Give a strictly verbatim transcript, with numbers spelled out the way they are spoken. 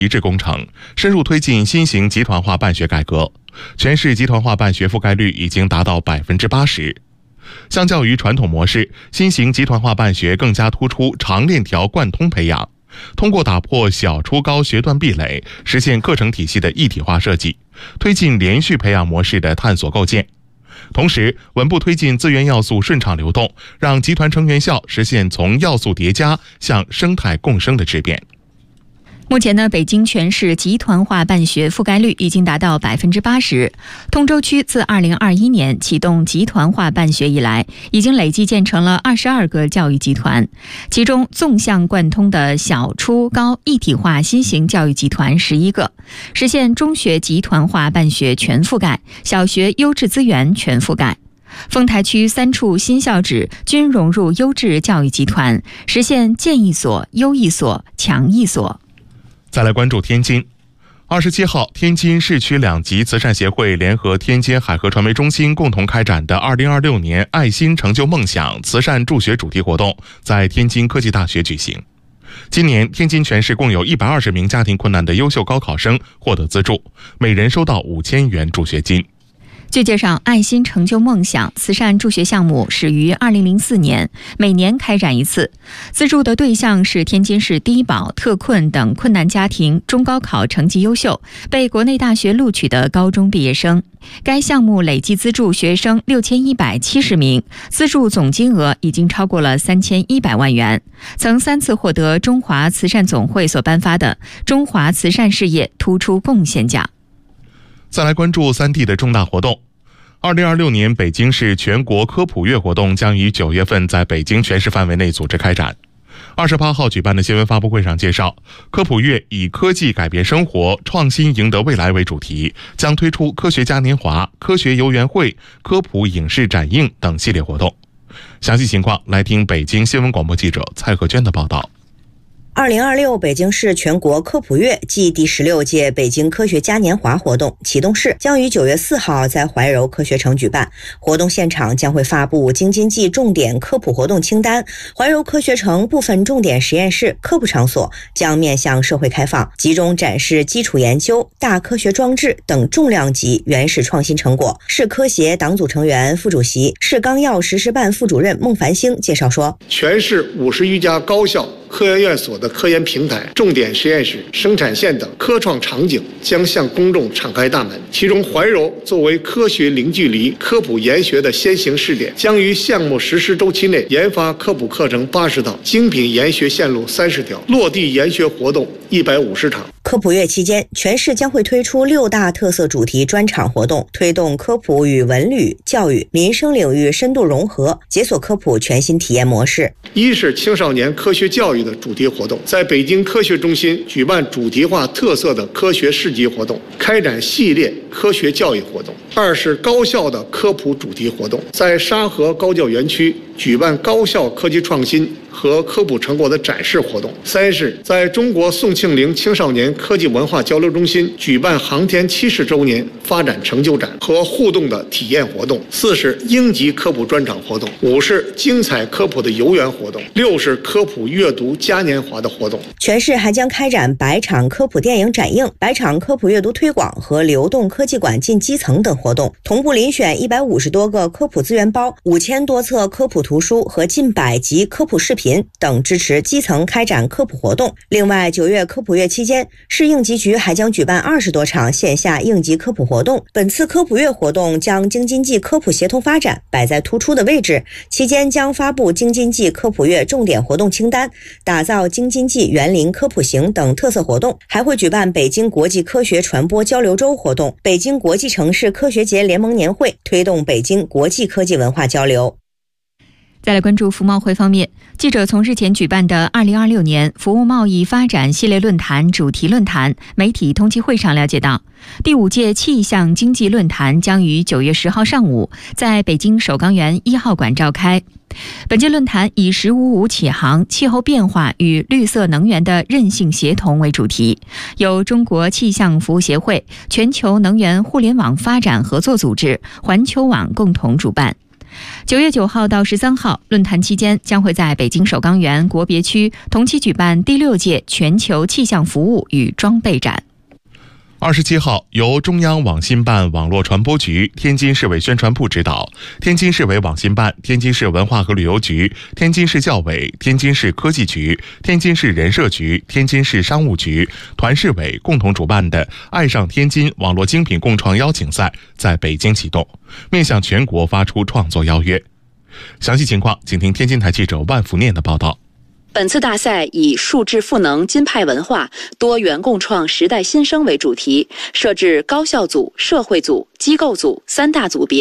一致工程，深入推进新型集团化办学改革，全市集团化办学覆盖率已经达到百分之八十。相较于传统模式，新型集团化办学更加突出长链条贯通培养，通过打破小初高学段壁垒，实现课程体系的一体化设计，推进连续培养模式的探索构建。同时，稳步推进资源要素顺畅流动，让集团成员校实现从要素叠加向生态共生的质变。 目前呢，北京全市集团化办学覆盖率已经达到百分之八十。通州区自二零二一年启动集团化办学以来，已经累计建成了二十二个教育集团，其中纵向贯通的小初高一体化新型教育集团十一个，实现中学集团化办学全覆盖，小学优质资源全覆盖。丰台区三处新校址均融入优质教育集团，实现建一所、优一所、强一所。 再来关注天津。二十七号，天津市区两级慈善协会联合天津海河传媒中心共同开展的二零二六年爱心成就梦想慈善助学主题活动在天津科技大学举行。今年，天津全市共有一百二十名家庭困难的优秀高考生获得资助，每人收到五千元助学金。 据介绍，爱心成就梦想慈善助学项目始于二零零四年，每年开展一次，资助的对象是天津市低保、特困等困难家庭中高考成绩优秀、被国内大学录取的高中毕业生。该项目累计资助学生六千一百七十名，资助总金额已经超过了三千一百万元，曾三次获得中华慈善总会所颁发的中华慈善事业突出贡献奖。 再来关注三地的重大活动。二零二六年北京市全国科普月活动将于九月份在北京全市范围内组织开展。二十八号举办的新闻发布会上介绍，科普月以科技改变生活、创新赢得未来为主题，将推出科学嘉年华、科学游园会、科普影视展映等系列活动。详细情况来听北京新闻广播记者蔡和娟的报道。 二零二六北京市全国科普月暨第十六届北京科学嘉年华活动启动式将于九月四号在怀柔科学城举办，活动现场将会发布京津冀重点科普活动清单。怀柔科学城部分重点实验室、科普场所将面向社会开放，集中展示基础研究、大科学装置等重量级原始创新成果。市科协党组成员、副主席、市纲要实施办副主任孟繁星介绍说， 全市五十余家高校、科研院所的科研平台、重点实验室、生产线等科创场景将向公众敞开大门。其中，怀柔作为科学零距离科普研学的先行试点，将于项目实施周期内研发科普课程八十套、精品研学线路三十条、落地研学活动一百五十场。 科普月期间，全市将会推出六大特色主题专场活动，推动科普与文旅、教育、民生领域深度融合，解锁科普全新体验模式。 一是青少年科学教育的主题活动，在北京科学中心举办主题化特色的科学市集活动，开展系列科学教育活动。二是高校的科普主题活动，在沙河高教园区举办高校科技创新和科普成果的展示活动。三是在中国宋庆龄青少年科技文化交流中心举办航天七十周年发展成就展和互动的体验活动。四是英级科普专场活动。五是精彩科普的游园活动。六是科普阅读嘉年华的活动。 全市还将开展百场科普电影展映、百场科普阅读推广和流动科技馆进基层等活动，同步遴选一百五十多个科普资源包、五千多册科普图书和近百集科普视频等，支持基层开展科普活动。另外，九月科普月期间，市应急局还将举办二十多场线下应急科普活动。本次科普月活动将京津冀科普协同发展摆在突出的位置，期间将发布京津冀科普月重点活动清单，打造京津冀园林科普行等特色活动，还会举办北京国际科学传播交流周活动、北京国际城市科学节联盟年会，推动北京国际科技文化交流。 再来关注服贸会方面，记者从日前举办的二零二六年服务贸易发展系列论坛主题论坛媒体通气会上了解到，第五届气象经济论坛将于九月十号上午在北京首钢园一号馆召开。本届论坛以“十五五”启航、气候变化与绿色能源的韧性协同为主题，由中国气象服务协会、全球能源互联网发展合作组织、环球网共同主办。 九月九号到十三号，论坛期间将会在北京首钢园国别区同期举办第六届全球气象服务与装备展。 二十七号，由中央网信办网络传播局、天津市委宣传部指导，天津市委网信办、天津市文化和旅游局、天津市教委、天津市科技局、天津市人社局、天津市商务局、团市委共同主办的“爱上天津”网络精品共创邀请赛在北京启动，面向全国发出创作邀约。详细情况，请听天津台记者万福念的报道。 本次大赛以数字赋能金派文化、多元共创时代新生为主题，设置高校组、社会组、机构组三大组别。